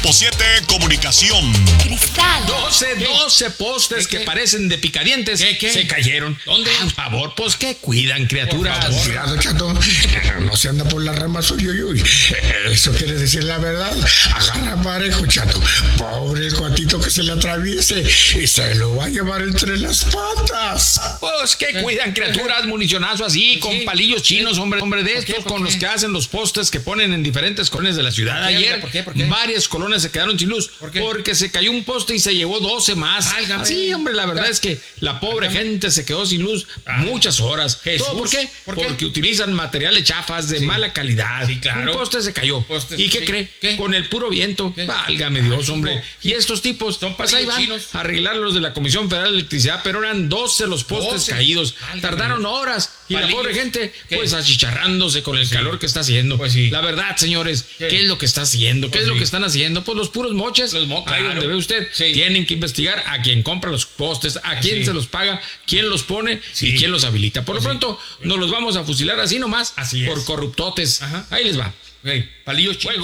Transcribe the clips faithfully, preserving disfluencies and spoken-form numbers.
Grupo siete Comunicación. Cristal. doce, doce postes ¿Qué, que qué? parecen de picadientes ¿Qué, qué? se cayeron. ¿Dónde? Por favor, pues que cuidan, criaturas. Cuidado, chato. No se anda por las ramas, uy, uy, uy. Eso quiere decir la verdad. Agarra parejo, chato. Pobre el cuatito que se le atraviese y se lo va a llevar entre las patas. Pues que cuidan, criaturas, municionazo así, con Sí. palillos chinos, hombre, hombre, de ¿Por qué? estos ¿Por con qué? los que hacen los postes que ponen en diferentes colonias de la ciudad. ¿Por qué? Ayer, ¿Por qué? ¿Por qué? varias colonias se quedaron sin luz. ¿Por qué? Porque se cayó un poste y se llevó doce más. Válgame. Sí, hombre, la verdad es que la pobre gente se quedó sin luz muchas horas. Jesús. ¿Todo por qué? ¿Por qué? Porque utilizan materiales chafas de Sí. mala calidad. Sí, claro. Un poste se cayó. Postes, ¿Y qué sí. cree? ¿Qué? Con el puro viento. ¿Qué? Válgame Dios, Ay, hombre. no. Y estos tipos, Son pues ahí van chinos. a arreglar los de la Comisión Federal de Electricidad, pero eran doce los postes doce. caídos. Válgame. Tardaron horas. Y la Palillos. pobre gente, ¿Qué? pues achicharrándose con el Sí. calor que está haciendo. Pues sí. La verdad, señores, ¿Qué? ¿qué es lo que está haciendo? ¿Qué Pues es lo sí. que están haciendo? Pues los puros moches. Los mo- Ahí claro. donde ve usted. Sí. Tienen que investigar a quién compra los postes, a quién Sí. se los paga, quién los pone Sí. y quién los habilita. Por lo Pues sí. pronto, nos los vamos a fusilar así nomás. Así es. Por corruptotes. Ajá. Ahí les va. Hey, palillos chinos.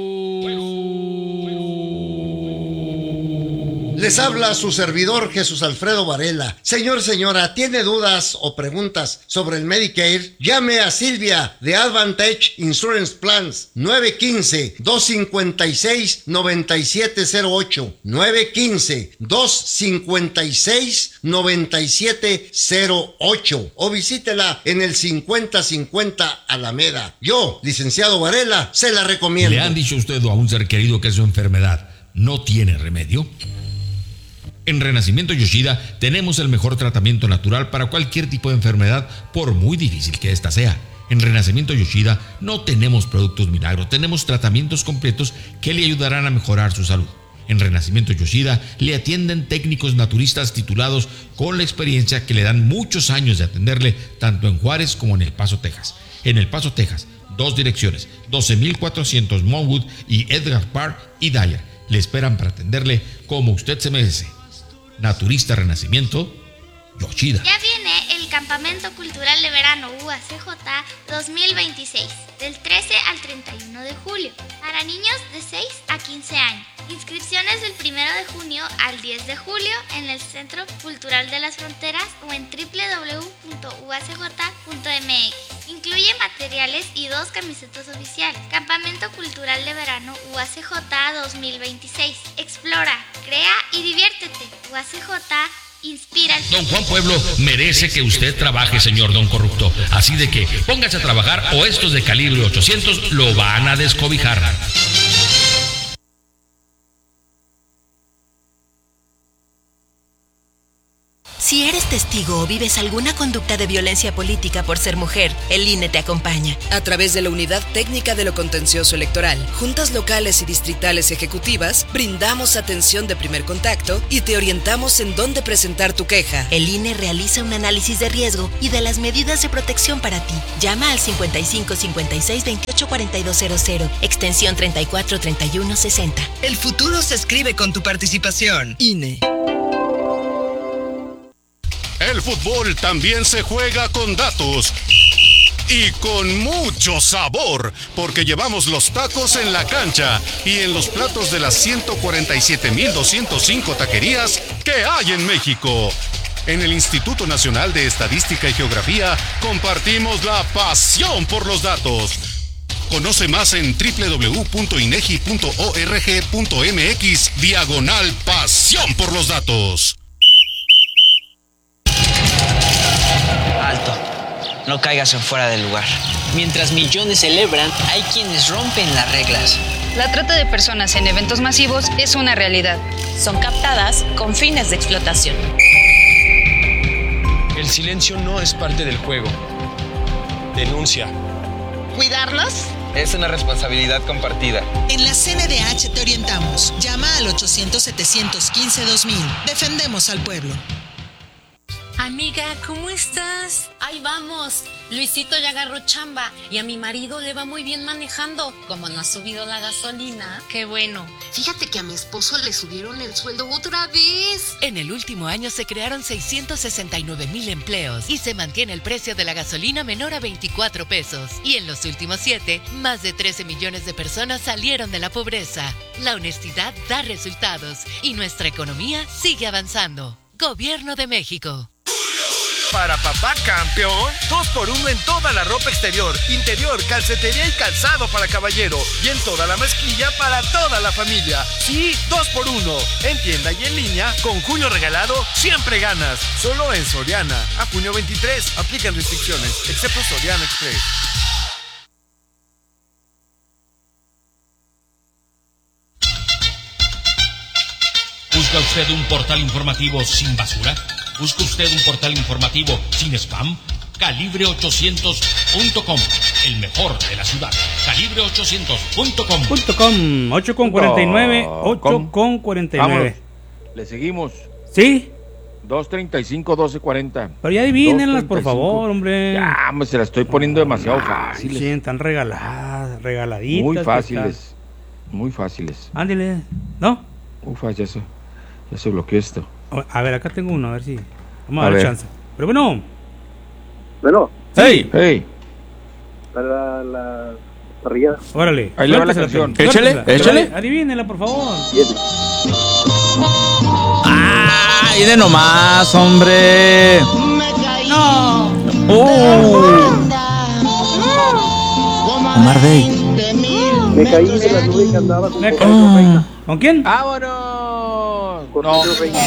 Les habla su servidor Jesús Alfredo Varela. Señor, señora, ¿tiene dudas o preguntas sobre el Medicare? Llame a Silvia de Advantage Insurance Plans nueve uno cinco, dos cinco seis, nueve siete cero ocho nueve uno cinco, dos cinco seis, nueve siete cero ocho o visítela en el cincuenta cincuenta Alameda. Yo, licenciado Varela, se la recomiendo. ¿Le han dicho a usted o a un ser querido que su enfermedad no tiene remedio? En Renacimiento Yoshida tenemos el mejor tratamiento natural para cualquier tipo de enfermedad, por muy difícil que ésta sea. En Renacimiento Yoshida no tenemos productos milagro, tenemos tratamientos completos que le ayudarán a mejorar su salud. En Renacimiento Yoshida le atienden técnicos naturistas titulados con la experiencia que le dan muchos años de atenderle tanto en Juárez como en El Paso, Texas. En El Paso, Texas, dos direcciones, doce mil cuatrocientos Monwood y Edgar Park y Dyer. Le esperan para atenderle como usted se merece. Naturista Renacimiento Yoshida. Ya viene el Campamento Cultural de Verano U A C J dos mil veintiséis, del trece al treinta y uno de julio, para niños de seis a quince años. Inscripciones del primero de junio al diez de julio en el Centro Cultural de las Fronteras o en doble u doble u doble u punto u a c j punto m x. Incluye materiales y dos camisetas oficiales. Campamento Cultural de Verano U A C J dos mil veintiséis. Explora, crea y diviértete. U A C J inspira. Don Juan Pueblo merece que usted trabaje, señor don corrupto. Así de que póngase a trabajar o estos de calibre ochocientos lo van a descobijar. Si eres testigo o vives alguna conducta de violencia política por ser mujer, el I N E te acompaña. A través de la Unidad Técnica de lo Contencioso Electoral, juntas locales y distritales ejecutivas, brindamos atención de primer contacto y te orientamos en dónde presentar tu queja. El I N E realiza un análisis de riesgo y de las medidas de protección para ti. Llama al cincuenta y cinco cincuenta y seis veintiocho cuarenta y dos cero cero, extensión treinta y cuatro treinta y uno sesenta. El futuro se escribe con tu participación. I N E. El fútbol también se juega con datos y con mucho sabor, porque llevamos los tacos en la cancha y en los platos de las ciento cuarenta y siete mil doscientas cinco taquerías que hay en México. En el Instituto Nacional de Estadística y Geografía compartimos la pasión por los datos. Conoce más en doble u doble u doble u punto inegi punto org punto m x diagonal pasión por los datos. Alto, no caigas en fuera del lugar. Mientras millones celebran, hay quienes rompen las reglas. La trata de personas en eventos masivos es una realidad. Son captadas con fines de explotación. El silencio no es parte del juego. Denuncia. ¿Cuidarlos? Es una responsabilidad compartida. En la C N D H te orientamos. Llama al ochocientos setecientos quince dos mil. Defendemos al pueblo. Amiga, ¿cómo estás? Ahí vamos. Luisito ya agarró chamba y a mi marido le va muy bien manejando. Como no ha subido la gasolina. Qué bueno. Fíjate que a mi esposo le subieron el sueldo otra vez. En el último año se crearon seiscientos sesenta y nueve mil empleos y se mantiene el precio de la gasolina menor a veinticuatro pesos. Y en los últimos siete, más de trece millones de personas salieron de la pobreza. La honestidad da resultados y nuestra economía sigue avanzando. Gobierno de México. Para papá campeón, dos por uno en toda la ropa exterior, interior, calcetería y calzado para caballero. Y en toda la mezclilla para toda la familia. Sí, dos por uno. En tienda y en línea, con junio regalado, siempre ganas. Solo en Soriana. A junio veintitrés, aplican restricciones, excepto Soriana Express. ¿Busca usted un portal informativo sin basura? ¿Busca usted un portal informativo sin spam? Calibre ochocientos punto com, el mejor de la ciudad. Calibre ochocientos punto com. .com, ocho con cuarenta y nueve, ocho con cuarenta y nueve. Vamos, le seguimos. ¿Sí? dos treinta y cinco, doce cuarenta. Pero ya adivínenlas, por favor, hombre. Ya, me se las estoy poniendo demasiado fáciles. Sí, están regaladas, regaladitas. Muy fáciles, muy fáciles. Ándale, ¿no? Ufa, ya se, ya se bloqueó esto. A ver, acá tengo uno, a ver si... Vamos a, a dar chance. Pero bueno. Bueno. ¡Hey! ¡Hey! Para la parrilla. Órale. Ahí le va la canción. Échale, échale. Adivínela, por favor. ¡Ah! ¡Y de nomás, hombre! ¡No! ¡Oh! Omar Day. Me caí de la nube que andaba con oh. ¿Con quién? ¡Vámonos! Con no.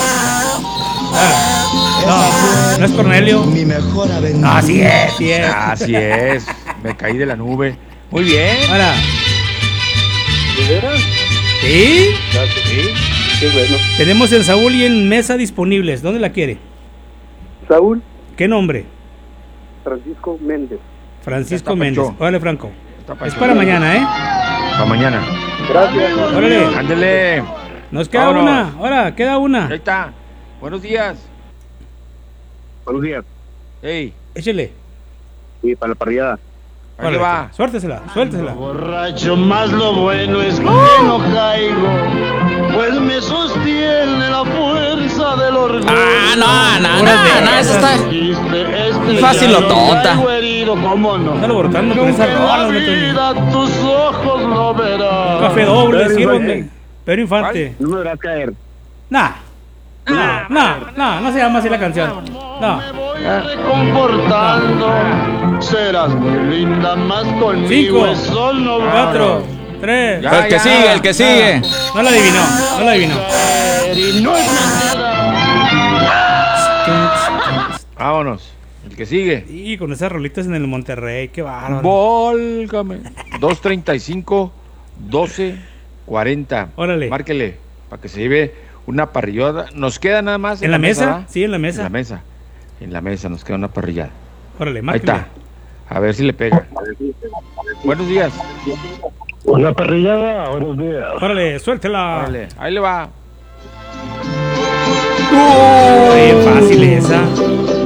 No, no es Cornelio. Mi mejor aventura. Así es, sí es. Así es. Me caí de la nube. Muy bien. Ahora. ¿De veras? ¿Sí? Sí. Qué bueno. Tenemos en Saúl y en Mesa disponibles. ¿Dónde la quiere? Saúl. ¿Qué nombre? Francisco Méndez. Francisco Méndez. Órale, Franco. Es Está para mañana, ¿eh? Para mañana. Gracias. Órale. Ándele. Nos queda Vámonos. una. Ahora, queda una. Ahí está. Buenos días. Buenos días. Hey. Échele. Sí, para la parrillada. Ahí le va. Suéltesela, suéltesela. Borracho, más lo bueno es que no caigo, pues me sostiene la fuerza del orgullo. Ah, no, no, no, no, eso está fácil o tonta. Está abortando con esa rola. Tus ojos lo verán. Café doble, sírvame. Pedro Infante. No me verás caer. Nah. No, no, no, no se llama así la canción. No. Me voy reconfortando. Serás muy linda más conmigo. Cinco, eso no va. cuatro, tres. Ya, el que ya. sigue, el que sigue. No la adivinó, no la adivinó. Y no es nada. Vámonos. El que sigue. Y con esas rolitas en el Monterrey, qué bárbaro. Volcame. dos treinta y cinco, doce cuarenta. Órale. Márquele para que se lleve una parrillada. Nos queda nada más. ¿En, ¿En la, la mesa? mesa sí, en la mesa. En la mesa. En la mesa nos queda una parrillada. Órale, márquele. Ahí está. A ver si le pega. Buenos días. Una parrillada, buenos días. Órale, suéltela. Órale, ahí le va. Uy, fácil esa.